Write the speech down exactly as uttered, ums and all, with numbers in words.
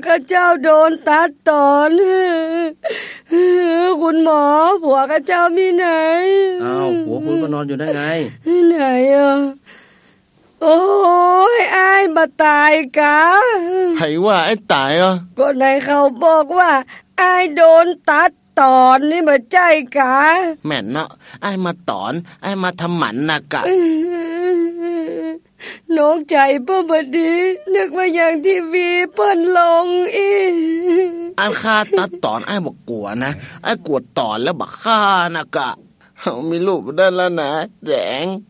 ข้าเจ้าโดนตัดตอนคุณหมอผัวข้าเจ้ามีไหนอ้าวผัวคุณก็นอนอยู่ได้ไงไหนอ่ะโอ้ยไอ้มาตายกะให้ว่าไอ้ตายอ่ะก็ไหนเขาบอกว่าไอ้โดนตัดตอนนี่มาใจกะแม่นเนาะไอ้มาตอนไอ้มาทำหมันนะกะน้องใจเปิ้นบดีนึกว่าอย่างทีวีเปิ้นลงอีอันค่าตัดตอนไอ้บอกกลัวนะไอ้กลัวตอนแล้วบักฆ่านะกะเฮามีลูกได้แล้วนะแดง